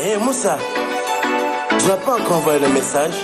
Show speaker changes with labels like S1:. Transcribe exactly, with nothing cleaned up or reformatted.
S1: Eh Moussa, tu n'as pas encore envoyé le message?